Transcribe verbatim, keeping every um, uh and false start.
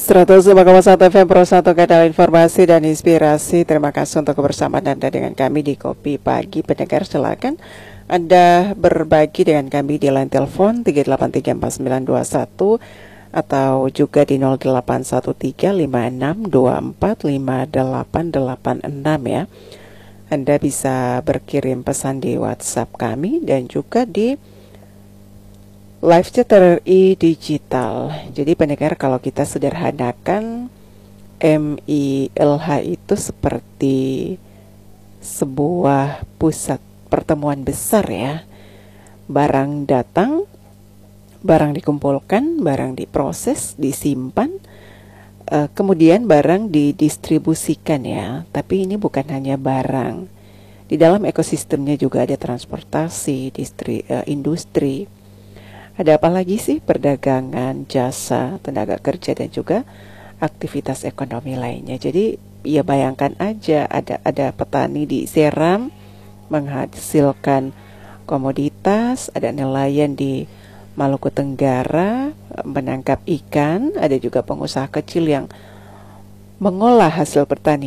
seratus lima koma satu F M Pro satu Kanal Informasi dan Inspirasi. Terima kasih untuk kebersamaan Anda dengan kami di Kopi Pagi. Pendengar, silakan Anda berbagi dengan kami di line telepon tiga delapan tiga empat sembilan dua satu atau juga di nol delapan satu tiga lima enam dua empat lima delapan delapan enam ya. Anda bisa berkirim pesan di WhatsApp kami dan juga di Live Chat R I Digital. Jadi pendengar, kalau kita sederhanakan, M I L H itu seperti sebuah pusat pertemuan besar ya. Barang datang, barang dikumpulkan, barang diproses, disimpan, uh, kemudian barang didistribusikan ya. Tapi ini bukan hanya barang. Di dalam ekosistemnya juga ada transportasi, distri, uh, industri. Ada apa lagi sih? Perdagangan, jasa, tenaga kerja, dan juga aktivitas ekonomi lainnya. Jadi ya bayangkan aja, ada ada petani di Seram menghasilkan komoditas, ada nelayan di Maluku Tenggara menangkap ikan, ada juga pengusaha kecil yang mengolah hasil pertanian